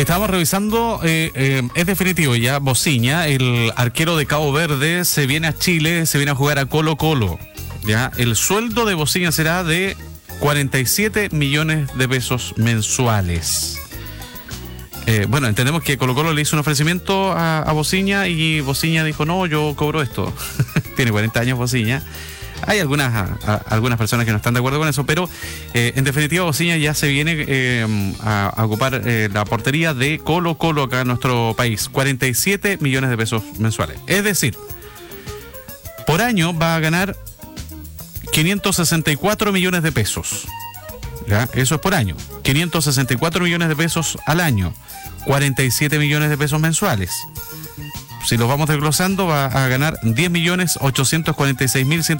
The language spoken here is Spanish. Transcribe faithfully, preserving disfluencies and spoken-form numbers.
Estábamos revisando, eh, eh, es definitivo ya, Bociña, el arquero de Cabo Verde, se viene a Chile, se viene a jugar a Colo Colo. Ya, el sueldo de Bociña será de cuarenta y siete millones de pesos mensuales. Eh, bueno, entendemos que Colo Colo le hizo un ofrecimiento a, a Bociña y Bociña dijo, no, yo cobro esto. Tiene cuarenta años Bociña. Hay algunas a, a, algunas personas que no están de acuerdo con eso, pero eh, en definitiva Bociña ya se viene eh, a, a ocupar eh, la portería de Colo Colo acá en nuestro país. cuarenta y siete millones de pesos mensuales. Es decir, por año va a ganar quinientos sesenta y cuatro millones de pesos. ¿Ya? Eso es por año. quinientos sesenta y cuatro millones de pesos al año. cuarenta y siete millones de pesos mensuales. Si los vamos desglosando, va a ganar diez millones ochocientos cuarenta y seis mil ciento